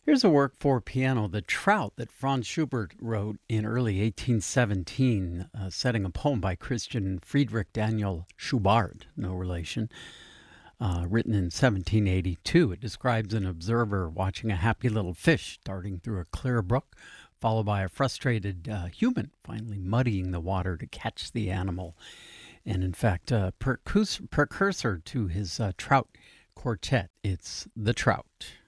Here's a work for piano, The Trout, that Franz Schubert wrote in early 1817, setting a poem by Christian Friedrich Daniel Schubart, no relation, written in 1782. It describes an observer watching a happy little fish darting through a clear brook, followed by a frustrated human finally muddying the water to catch the animal. And in fact, precursor to his trout quartet, it's The Trout.